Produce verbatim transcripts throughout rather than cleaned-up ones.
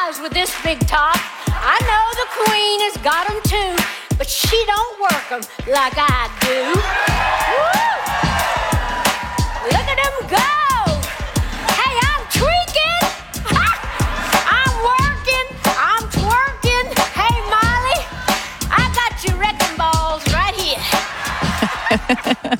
gals with this big top. I know the queen has got them too, but she don't work them like I do. Woo! Look at them go! Hey, I'm tweaking! Ha! I'm working! I'm twerking! Hey, Molly, I got your wrecking balls right here.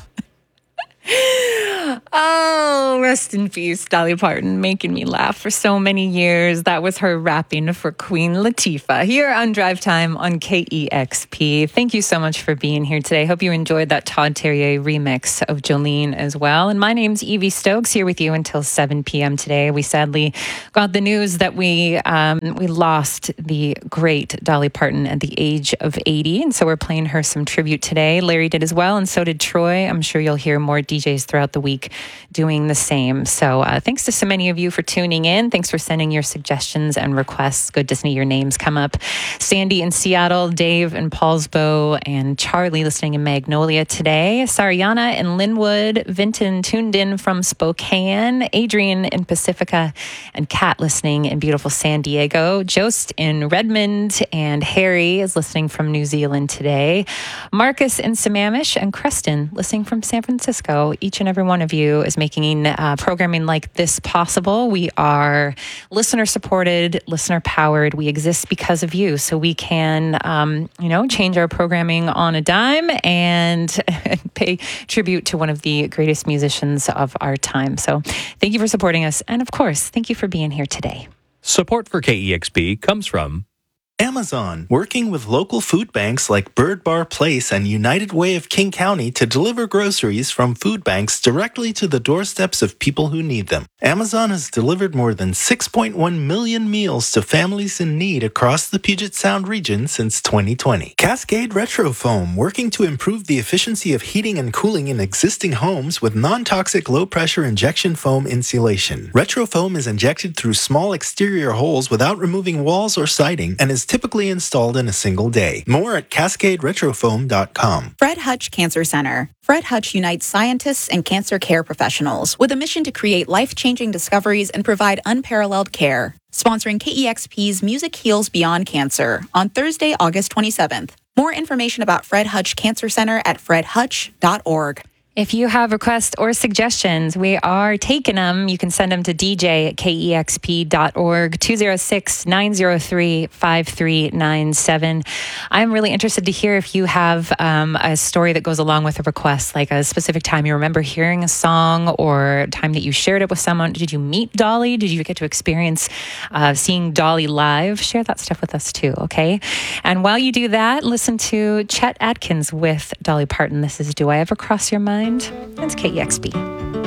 Oh, rest in peace, Dolly Parton, making me laugh for so many years. That was her rapping for Queen Latifah here on Drive Time on K E X P. Thank you so much for being here today. Hope you enjoyed that Todd Terje remix of Jolene as well. And my name's Evie Stokes, here with you until seven p.m. today. We sadly got the news that we um, we lost the great Dolly Parton at the age of eighty. And so we're playing her some tribute today. Larry did as well, and so did Troy. I'm sure you'll hear more D Js throughout the week doing the same. So uh, thanks to so many of you for tuning in. Thanks for sending your suggestions and requests. Good to see your names come up. Sandy in Seattle, Dave in Paulsbo, and Charlie listening in Magnolia today. Sariana in Linwood, Vinton tuned in from Spokane, Adrian in Pacifica, and Kat listening in beautiful San Diego. Jost in Redmond, and Harry is listening from New Zealand today. Marcus in Sammamish, and Creston listening from San Francisco. Each and every one of you is making uh, programming like this possible. We are listener supported, listener powered. We exist because of you, so we can, um, you know, change our programming on a dime and pay tribute to one of the greatest musicians of our time. So thank you for supporting us. And of course, thank you for being here today. Support for K E X P comes from Amazon, working with local food banks like Bird Bar Place and United Way of King County to deliver groceries from food banks directly to the doorsteps of people who need them. Amazon has delivered more than six point one million meals to families in need across the Puget Sound region since twenty twenty. Cascade Retro Foam, working to improve the efficiency of heating and cooling in existing homes with non-toxic low-pressure injection foam insulation. Retro Foam is injected through small exterior holes without removing walls or siding and is typically installed in a single day. More at cascade retrofoam dot com. Fred Hutch Cancer Center. Fred Hutch unites scientists and cancer care professionals with a mission to create life-changing discoveries and provide unparalleled care. Sponsoring K E X P's Music Heals Beyond Cancer on Thursday, August twenty-seventh. More information about Fred Hutch Cancer Center at fred hutch dot org. If you have requests or suggestions, we are taking them. You can send them to d j at k e x p dot org, two oh six, nine oh three, five three nine seven. I'm really interested to hear if you have um, a story that goes along with a request, like a specific time you remember hearing a song or time that you shared it with someone. Did you meet Dolly? Did you get to experience uh, seeing Dolly live? Share that stuff with us too, okay? And while you do that, listen to Chet Atkins with Dolly Parton. This is Do I Ever Cross Your Mind? That's K E X P.